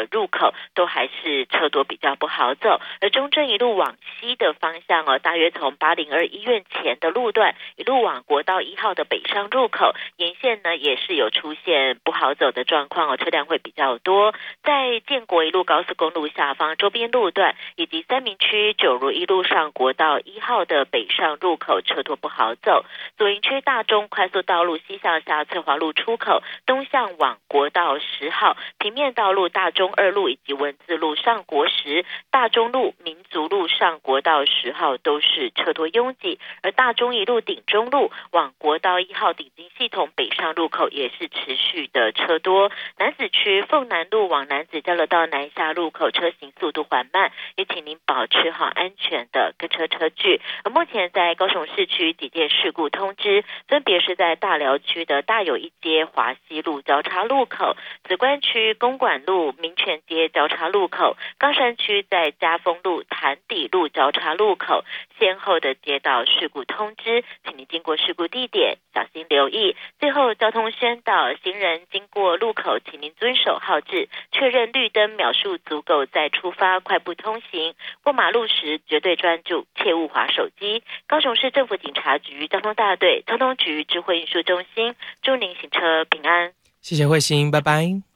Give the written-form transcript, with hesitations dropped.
的入口都还是车多比较不好走。而中正一路往西的方向大约从802医院前的路段一路往国道1号的北上入口沿线呢也是有出现不好走的状况车辆会比较多。在建国一路高速公路下方周边路段以及三民区九如一路上国道1号的北上入口车多不好走。左营区大中快速道路西向下翠华路出口东向往国道10号平面道路大中2路以及文字路上国10大中路民族路上国道10号都是车多拥挤。而大中一路顶中路往国道1号顶金系统北上入口也是持续的车多。楠梓区凤南路往楠梓交流道南下入口车行速度缓慢，也请您保持好安全的跟车车距。而目前在高雄市区几件事故通知，分别是在大寮区的大有一街华西路交叉路口、梓官区公馆路民权街交叉路口、冈山区在嘉丰路潭底路交叉路口先后的接到事故通知，请您经过事故地点小心留意。最后交通宣导，行人经过路口请您遵守号志，确认绿灯秒数足够再出发，快步通行。过马路时绝对专注，切勿滑手机。高雄市政府警察局交通大队交通局智慧运输中心，祝您行车平安。 谢谢慧欣，拜拜。